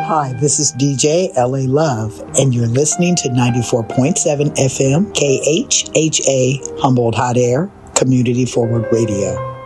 Hi, this is DJ LA Love, and you're listening to 94.7 FM KHHA Humboldt Hot Air Community Forward Radio.